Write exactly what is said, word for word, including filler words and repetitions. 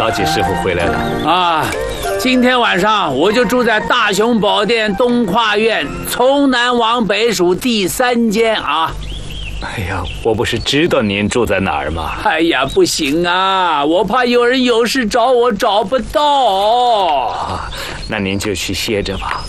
老几师傅回来了啊！今天晚上我就住在大雄宝殿东跨院，从南往北数第三间啊。 哎呀，我不是知道您住在哪儿吗？ 哎呀，不行啊，我怕有人有事找我找不到。 啊，那您就去歇着吧。